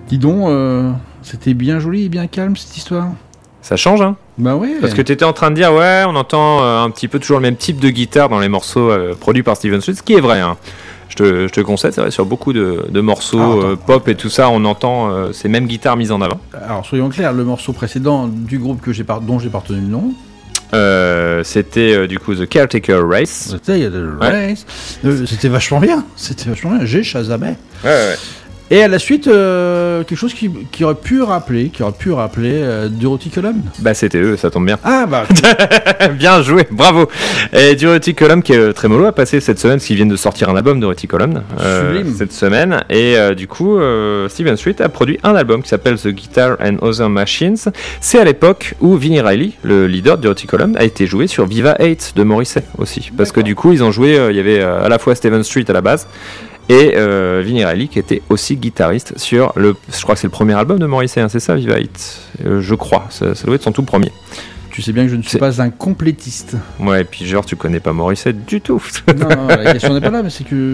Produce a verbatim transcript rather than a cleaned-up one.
Dis donc, euh, c'était bien joli et bien calme cette histoire. Ça change, hein? Bah oui. Parce que tu étais en train de dire, ouais, on entend euh, un petit peu toujours le même type de guitare dans les morceaux euh, produits par Steven Sweet, ce qui est vrai, hein. Je te, je te concède, c'est vrai, sur beaucoup de, de morceaux ah, euh, pop et tout ça, on entend euh, ces mêmes guitares mises en avant. Alors soyons clairs, le morceau précédent du groupe que j'ai par... dont j'ai pas retenu le nom. Euh, c'était euh, du coup The Caretaker Race. C'était, il y a de Race. Ouais. Euh, c'était vachement bien. C'était vachement bien. J'ai Shazamé. Ouais, ouais. Et à la suite, euh, quelque chose qui, qui aurait pu rappeler, qui aurait pu rappeler euh, Dorothy Column. Bah c'était eux, ça tombe bien. Ah bah. Bien joué, bravo. Et Dorothy Column qui est très mollo a passé cette semaine parce qu'ils viennent de sortir un album Dorothy Column euh, cette semaine. Et euh, du coup, euh, Steven Sweet a produit un album qui s'appelle The Guitar and Other Machines. C'est à l'époque où Vinnie Riley, le leader de Dorothy Column, a été joué sur Viva eight de Morrissey aussi. Parce D'accord. que du coup, ils ont joué, euh, il y avait euh, à la fois Steven Sweet à la base. Et euh, Vinnie Riley qui était aussi guitariste sur le, je crois que c'est le premier album de Morrissey, hein, c'est ça, Viva eight, euh, je crois, ça, ça doit être son tout premier. Tu sais bien que je ne suis c'est... pas un complétiste. Ouais, et puis genre tu connais pas Morrissey du tout. Non, non, la question n'est pas là, mais c'est que